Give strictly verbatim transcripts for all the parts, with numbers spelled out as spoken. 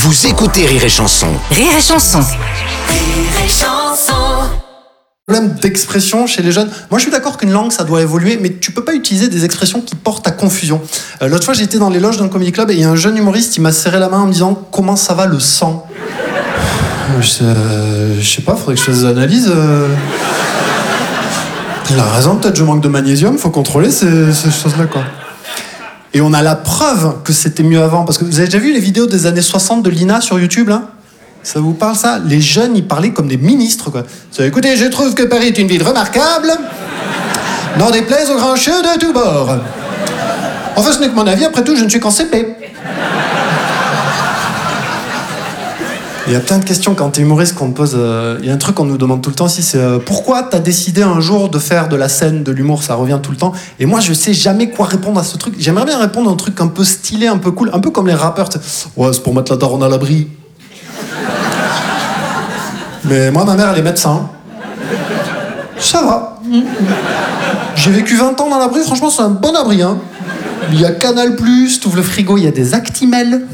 Vous écoutez Rire et Chanson. Rire et Chanson. Rire et Chanson. Problème d'expression chez les jeunes. Moi, je suis d'accord qu'une langue, ça doit évoluer, mais tu peux pas utiliser des expressions qui portent à confusion. Euh, l'autre fois, j'étais dans les loges d'un comedy club et il y a un jeune humoriste, il m'a serré la main en me disant « Comment ça va le sang ?» Je euh, je sais pas, faudrait que je fasse des analyses. Euh... Il a raison, peut-être je manque de magnésium, faut contrôler ces, ces choses-là, quoi. Et on a la preuve que c'était mieux avant, parce que vous avez déjà vu les vidéos des années soixante de Lina sur YouTube, là ? Ça vous parle, ça ? Les jeunes, ils parlaient comme des ministres, quoi. Ça, écoutez, je trouve que Paris est une ville remarquable, n'en déplaise aux grands cheveux de tous bords. Enfin, ce n'est que mon avis, après tout, je ne suis qu'en C P. Il y a plein de questions quand t'es humoriste qu'on te pose. Euh, il y a un truc qu'on nous demande tout le temps aussi, c'est euh, pourquoi t'as décidé un jour de faire de la scène, de l'humour, ça revient tout le temps. Et moi, je sais jamais quoi répondre à ce truc. J'aimerais bien répondre à un truc un peu stylé, un peu cool, un peu comme les rappeurs. Ouais, c'est pour mettre la daronne à l'abri. Mais moi, ma mère, elle est médecin. Ça va. J'ai vécu vingt ans dans l'abri, franchement, c'est un bon abri. Hein. Il y a Canal plus, t'ouvres le frigo, il y a des Actimel.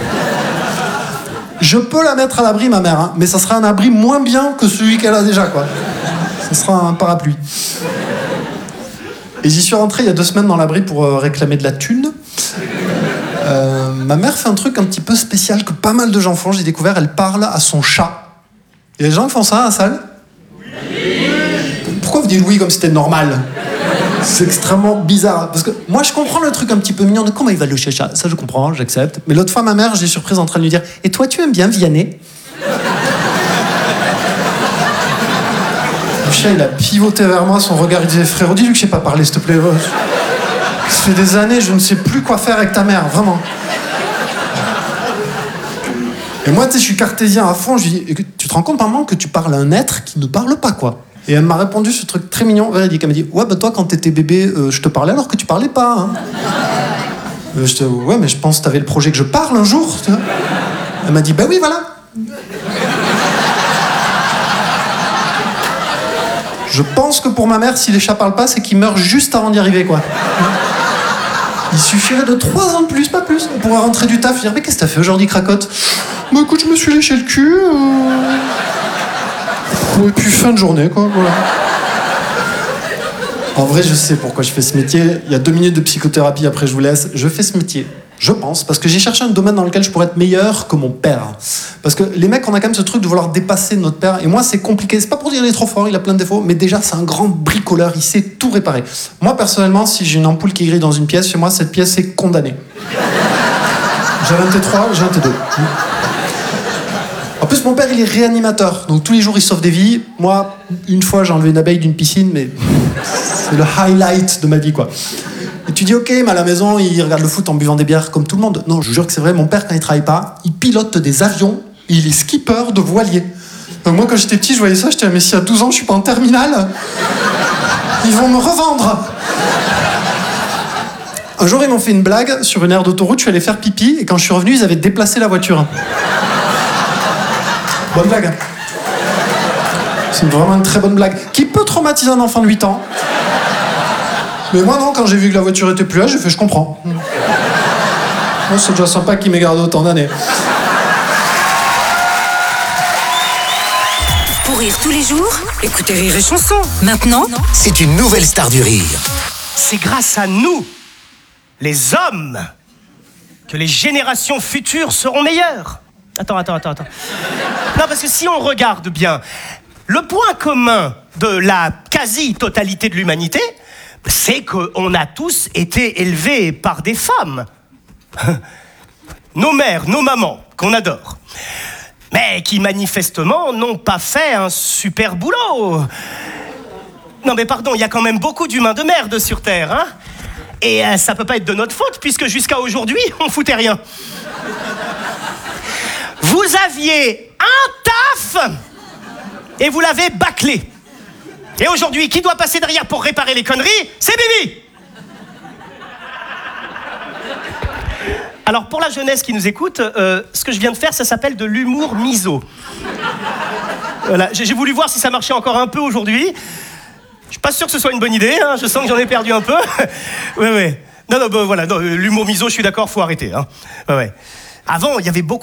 Je peux la mettre à l'abri, ma mère, hein, mais ça sera un abri moins bien que celui qu'elle a déjà, quoi. Ça sera un parapluie. Et j'y suis rentré il y a deux semaines dans l'abri pour euh, réclamer de la thune. Euh, ma mère fait un truc un petit peu spécial que pas mal de gens font, j'ai découvert, elle parle à son chat. Il y a des gens qui font ça à la salle ? Oui. Pourquoi vous dites oui comme si c'était normal ? C'est extrêmement bizarre. Parce que moi, je comprends le truc un petit peu mignon de comment il va le chat. Ça, je comprends, j'accepte. Mais l'autre fois, ma mère, j'ai surprise en train de lui dire « Et toi, tu aimes bien Vianney ?» Le chat, il a pivoté vers moi, son regard, il disait « Frérot, dis-lui que je sais pas parler, s'il te plaît. » Ça fait des années, je ne sais plus quoi faire avec ta mère, vraiment. Et moi, tu sais, je suis cartésien à fond. Je lui dis « Tu te rends compte, maman, que tu parles à un être qui ne parle pas, quoi ?» Et elle m'a répondu ce truc très mignon, véridique. Elle m'a dit « Ouais, bah toi, quand t'étais bébé, euh, je te parlais alors que tu parlais pas. Hein. » euh, Je te ouais, mais je pense que t'avais le projet que je parle un jour. Tu vois. Elle m'a dit « Bah oui, voilà. » Je pense que pour ma mère, si les chats parlent pas, c'est qu'ils meurent juste avant d'y arriver, quoi. Il suffirait de trois ans de plus, pas plus. On pourrait rentrer du taf et dire « Mais qu'est-ce que t'as fait aujourd'hui, cracotte ?»« Bah écoute, je me suis léché le cul. Euh... » Et puis fin de journée, quoi, voilà. En vrai, je sais pourquoi je fais ce métier. Il y a deux minutes de psychothérapie, après je vous laisse. Je fais ce métier, je pense, parce que j'ai cherché un domaine dans lequel je pourrais être meilleur que mon père. Parce que les mecs, on a quand même ce truc de vouloir dépasser notre père. Et moi, c'est compliqué. C'est pas pour dire qu'il est trop fort, il a plein de défauts, mais déjà, c'est un grand bricoleur, il sait tout réparer. Moi, personnellement, si j'ai une ampoule qui grille dans une pièce, chez moi, cette pièce est condamnée. J'ai un T trois, j'ai un T deux. En plus, mon père, il est réanimateur. Donc, tous les jours, il sauve des vies. Moi, une fois, j'ai enlevé une abeille d'une piscine, mais c'est le highlight de ma vie, quoi. Et tu dis, OK, mais à la maison, il regarde le foot en buvant des bières comme tout le monde. Non, je vous jure que c'est vrai. Mon père, quand il travaille pas, il pilote des avions et il est skipper de voilier. Donc, moi, quand j'étais petit, je voyais ça. J'étais, mais si à douze ans, je suis pas en terminale, ils vont me revendre. Un jour, ils m'ont fait une blague sur une aire d'autoroute. Je suis allé faire pipi et quand je suis revenu, ils avaient déplacé la voiture. Bonne blague. C'est vraiment une très bonne blague. Qui peut traumatiser un enfant de huit ans. Mais moi non, quand j'ai vu que la voiture était plus là, j'ai fait je comprends. Moi, c'est déjà sympa qu'il m'ait gardé autant d'années. Pour rire tous les jours, écoutez Rire et Chanson. Maintenant, C'est une nouvelle star du rire. C'est grâce à nous, les hommes, que les générations futures seront meilleures. Attends, attends, attends, attends. Non, parce que si on regarde bien, le point commun de la quasi-totalité de l'humanité, c'est qu'on a tous été élevés par des femmes. Nos mères, nos mamans, qu'on adore. Mais qui manifestement n'ont pas fait un super boulot. Non mais pardon, il y a quand même beaucoup d'humains de merde sur Terre, hein. Et euh, ça peut pas être de notre faute, puisque jusqu'à aujourd'hui, on foutait rien. Vous aviez un taf et vous l'avez bâclé. Et aujourd'hui, qui doit passer derrière pour réparer les conneries ? C'est Bibi. Alors, pour la jeunesse qui nous écoute, euh, ce que je viens de faire, ça s'appelle de l'humour miso. Voilà, j'ai, j'ai voulu voir si ça marchait encore un peu aujourd'hui. Je suis pas sûr que ce soit une bonne idée, hein, je sens que j'en ai perdu un peu. Ouais, ouais. Non, non, bah, voilà, non, l'humour miso, je suis d'accord, faut arrêter. Hein. Ouais, ouais. Avant, il y avait beaucoup